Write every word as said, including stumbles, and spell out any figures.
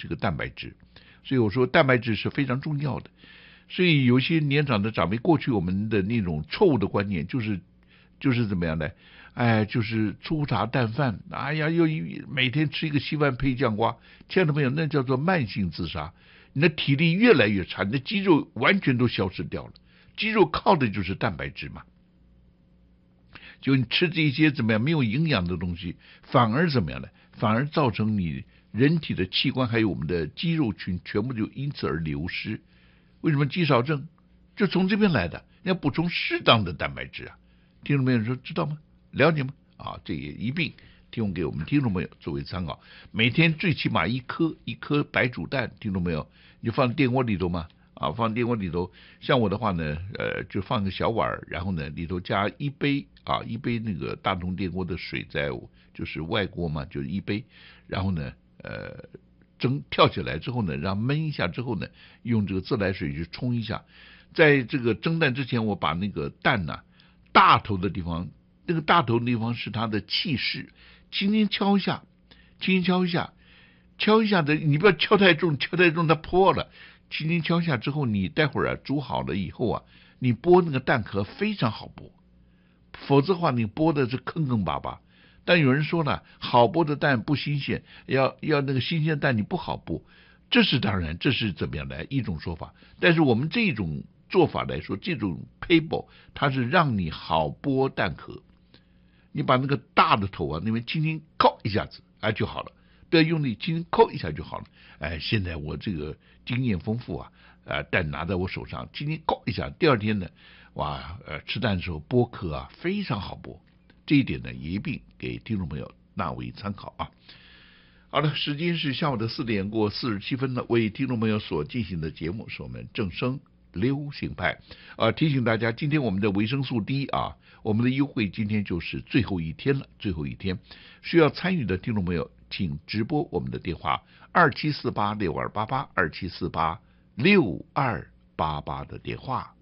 这个蛋白质。所以我说蛋白质是非常重要的。所以有些年长的长辈，过去我们的那种错误的观念就是就是怎么样呢？哎，就是粗茶淡饭，哎呀，又每天吃一个稀饭配酱瓜，亲爱的朋友，那叫做慢性自杀。你的体力越来越差，你的肌肉完全都消失掉了。肌肉靠的就是蛋白质嘛。就你吃这些怎么样没有营养的东西，反而怎么样呢？反而造成你人体的器官还有我们的肌肉群全部就因此而流失。为什么肌少症就从这边来的？要补充适当的蛋白质啊！听众朋友说知道吗？了解吗？啊，这也一并提供给我们听众朋友作为参考。每天最起码一颗一颗白煮蛋，听众朋友，你放电锅里头嘛，啊，放电锅里头。像我的话呢，呃，就放个小碗，然后呢里头加一杯啊一杯那个大同电锅的水在，就是外锅嘛，就是一杯，然后呢，呃。蒸跳起来之后呢，让焖一下之后呢，用这个自来水去冲一下。在这个蒸蛋之前，我把那个蛋呢、啊，大头的地方，那个大头的地方是它的气室，轻轻敲一下，轻轻敲一下，敲一下的，你不要敲太重，敲太重它破了。轻轻敲一下之后，你待会儿啊煮好了以后啊，你剥那个蛋壳非常好剥，否则的话你剥的是坑坑巴巴。但有人说了，好剥的蛋不新鲜，要要那个新鲜蛋你不好剥，这是当然，这是怎么样的一种说法。但是我们这种做法来说，这种 paper 它是让你好剥蛋壳，你把那个大的头啊那边轻轻扣一下子哎就好了，不要用力，轻轻扣一下就好了。哎，现在我这个经验丰富啊，呃，蛋拿在我手上，轻轻扣一下，第二天呢，哇，呃，吃蛋的时候剥壳啊非常好剥。这一点呢，也一并给听众朋友纳为参考啊。好了，时间是下午的四点过四十七分了。为听众朋友所进行的节目是我们正声流行派啊，提醒大家，今天我们的维生素 D 啊，我们的优惠今天就是最后一天了，最后一天需要参与的听众朋友，请直拨我们的电话二七四八六二八八二七四八六二八八的电话。